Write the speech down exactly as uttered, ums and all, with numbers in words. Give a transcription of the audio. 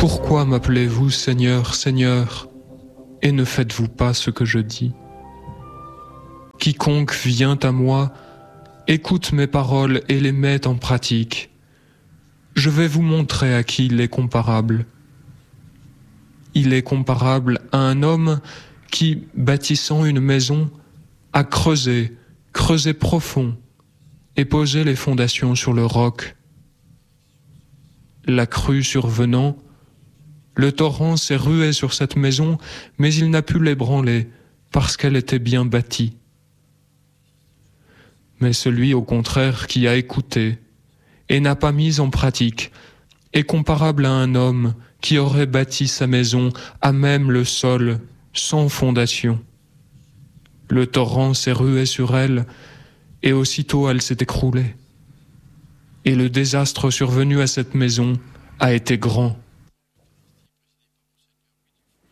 Pourquoi m'appelez-vous Seigneur, Seigneur, et ne faites-vous pas ce que je dis? Quiconque vient à moi, écoute mes paroles et les met en pratique. Je vais vous montrer à qui il est comparable. Il est comparable à un homme qui, bâtissant une maison, a creusé, creusé profond, et posé les fondations sur le roc. La crue survenant, le torrent s'est rué sur cette maison, mais il n'a pu l'ébranler, parce qu'elle était bien bâtie. Mais celui, au contraire, qui a écouté, et n'a pas mis en pratique, est comparable à un homme qui aurait bâti sa maison à même le sol, sans fondation. Le torrent s'est rué sur elle, et aussitôt elle s'est écroulée. Et le désastre survenu à cette maison a été grand.